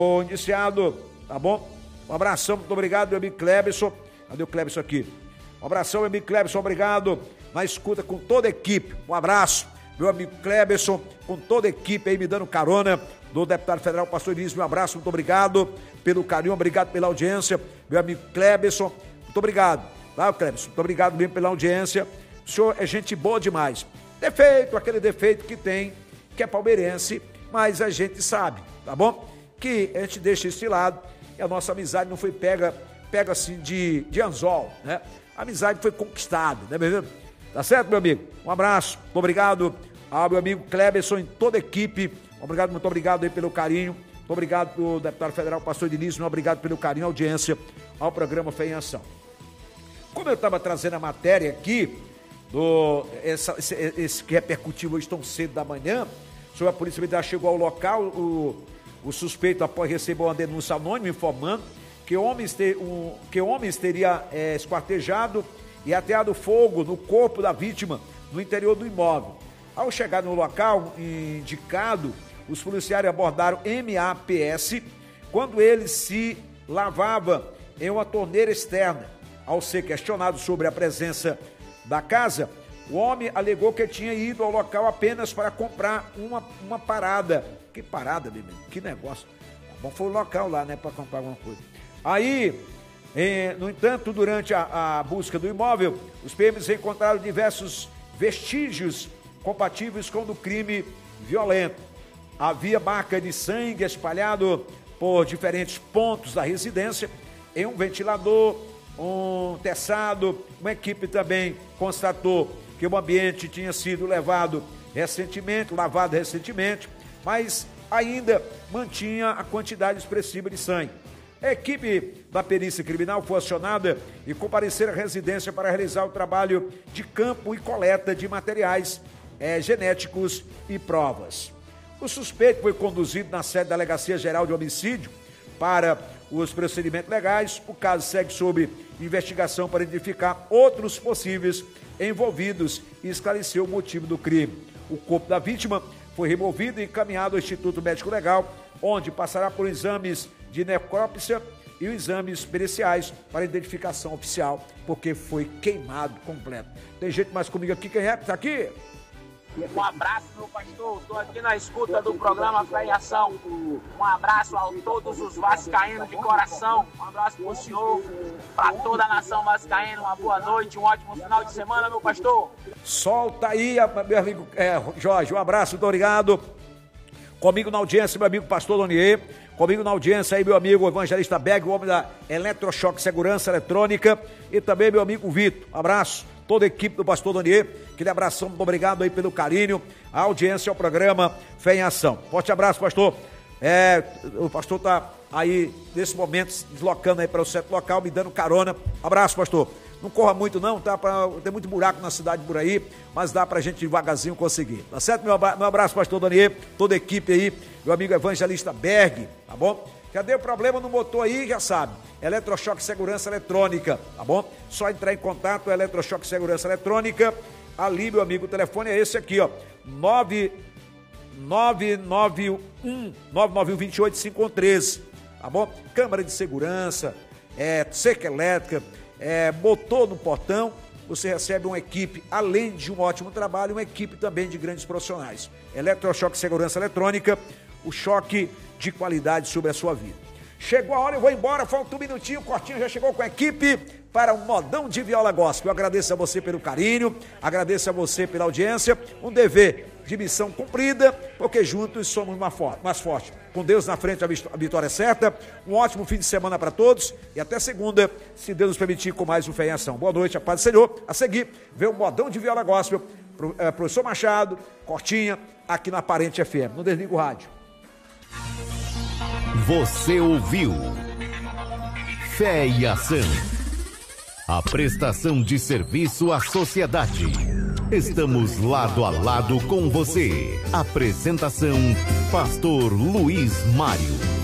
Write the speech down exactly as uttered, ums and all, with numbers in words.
O iniciado, tá bom? Um abração, muito obrigado, meu amigo Cleberson. Cadê o Cleberson aqui? Um abração, meu amigo Cleberson, obrigado. Na escuta com toda a equipe. Um abraço, meu amigo Cleberson, com toda a equipe aí me dando carona, do deputado federal Pastor Diniz. Um abraço, muito obrigado pelo carinho, obrigado pela audiência, meu amigo Cleberson. Muito obrigado, tá, Cleberson? Muito obrigado mesmo pela audiência. O senhor é gente boa demais. Defeito, aquele defeito que tem, que é palmeirense, mas a gente sabe, tá bom? Que a gente deixa isso de lado e a nossa amizade não foi pega, pega assim de, de anzol, né? A amizade foi conquistada, né, mesmo? Tá certo, meu amigo? Um abraço, muito obrigado ao meu amigo Cleberson e toda a equipe. Obrigado, muito obrigado aí pelo carinho. Muito obrigado ao deputado federal Pastor Diniz, muito obrigado pelo carinho, audiência ao programa Fé em Ação. Como eu estava trazendo a matéria aqui, do, essa, esse, esse que repercutiu hoje tão cedo da manhã, sobre a Polícia Militar chegou ao local, o, o suspeito após receber uma denúncia anônima informando que homens, ter, um, que homens teria é, esquartejado e ateado fogo no corpo da vítima no interior do imóvel. Ao chegar no local indicado, os policiais abordaram M A P S quando ele se lavava em uma torneira externa. Ao ser questionado sobre a presença da casa, o homem alegou que tinha ido ao local apenas para comprar uma, uma parada. Que parada, bebê? Que negócio. Bom, foi o local lá, né, para comprar alguma coisa. Aí, eh, no entanto, durante a, a busca do imóvel, os P Ms encontraram diversos vestígios compatíveis com o do crime violento. Havia marca de sangue espalhado por diferentes pontos da residência, em um ventilador, um teçado. Uma equipe também constatou que o ambiente tinha sido levado recentemente, lavado recentemente, mas ainda mantinha a quantidade expressiva de sangue. A equipe da perícia criminal foi acionada e compareceu à residência para realizar o trabalho de campo e coleta de materiais é, genéticos e provas. O suspeito foi conduzido na sede da Delegacia Geral de Homicídio para os procedimentos legais. O caso segue sob investigação para identificar outros possíveis envolvidos e esclarecer o motivo do crime. O corpo da vítima foi removido e encaminhado ao Instituto Médico Legal, onde passará por exames de necrópsia e os exames periciais para identificação oficial, porque foi queimado completo. Tem gente mais comigo aqui, quem é que está aqui? Um abraço, meu pastor, estou aqui na escuta do programa Fé em Ação. Um abraço a todos os vascaínos de coração, um abraço para o senhor, para toda a nação vascaína, uma boa noite, um ótimo final de semana, meu pastor. Solta aí, meu amigo é, Jorge, um abraço, muito obrigado. Comigo na audiência, meu amigo pastor Donier. Comigo na audiência aí, meu amigo evangelista Berg, o homem da Eletrochoque Segurança Eletrônica. E também meu amigo Vitor. Um abraço, toda a equipe do pastor Donier. Aquele abração, muito obrigado aí pelo carinho, a audiência ao programa Fé em Ação. Forte abraço, pastor. É, o pastor está aí, nesse momento, se deslocando aí para o centro local, me dando carona. Abraço, pastor. Não corra muito não, tá? Pra, tem muito buraco na cidade por aí, mas dá pra gente devagarzinho conseguir. Tá certo? Meu abraço, meu abraço pastor Daniel, toda a equipe aí, meu amigo evangelista Berg, tá bom? Já deu problema no motor aí, já sabe. Eletrochoque Segurança Eletrônica, tá bom? Só entrar em contato, Eletrochoque Segurança Eletrônica. Ali, meu amigo, o telefone é esse aqui, ó. nove nove um dois oito cinco um três, tá bom? Câmara de segurança, é, cerca elétrica, É, motor no portão, você recebe uma equipe, além de um ótimo trabalho, uma equipe também de grandes profissionais. Eletrochoque Segurança Eletrônica, o choque de qualidade sobre a sua vida. Chegou a hora, eu vou embora, falta um minutinho, o Cortinho já chegou com a equipe para um modão de viola gospel. Eu agradeço a você pelo carinho, agradeço a você pela audiência, um dever de missão cumprida, porque juntos somos mais fortes. Com Deus na frente, a vitória é certa. Um ótimo fim de semana para todos e até segunda, se Deus nos permitir, com mais um Fé em Ação. Boa noite, a paz do Senhor. A seguir, vê o modão de viola gospel, professor Machado, Cortinha, aqui na Parente F M. Não desliga o rádio. Você ouviu Fé e Ação, a prestação de serviço à sociedade. Estamos lado a lado com você. Apresentação, Pastor Luiz Mário.